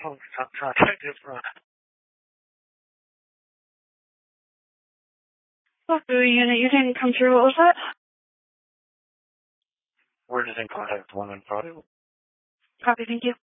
Oh, contact is right. Locker unit, you didn't come through. What was that? We're just in contact with one in Friday. Copy, thank you.